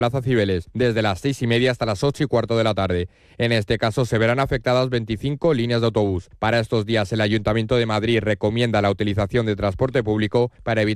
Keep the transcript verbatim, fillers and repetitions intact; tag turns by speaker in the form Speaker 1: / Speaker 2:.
Speaker 1: Plaza Cibeles, desde las seis y media hasta las ocho y cuarto de la tarde. En este caso se verán afectadas veinticinco líneas de autobús. Para estos días el Ayuntamiento de Madrid recomienda la utilización de transporte público para evitar